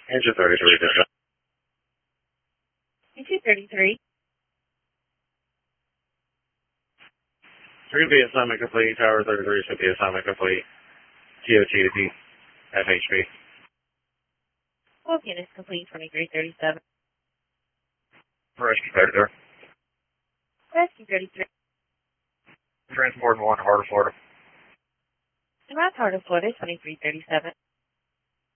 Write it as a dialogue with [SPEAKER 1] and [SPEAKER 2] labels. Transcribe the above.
[SPEAKER 1] Engine 33, Bishop.
[SPEAKER 2] Engine 33.
[SPEAKER 1] 3 be assignment complete. Tower 33 should be assignment complete. TOT to P. FHB.
[SPEAKER 2] Both units complete, 2337.
[SPEAKER 1] Rescue 33.
[SPEAKER 2] Rescue 33.
[SPEAKER 1] Transport 1, Heart of Florida.
[SPEAKER 2] And that's Heart of Florida, 2337.